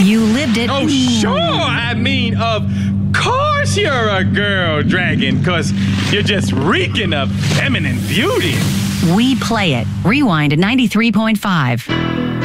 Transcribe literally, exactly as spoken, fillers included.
You lived it. Oh, sure. I mean, of course you're a girl dragon, because you're just reeking of feminine beauty. We play it. Rewind to ninety-three point five.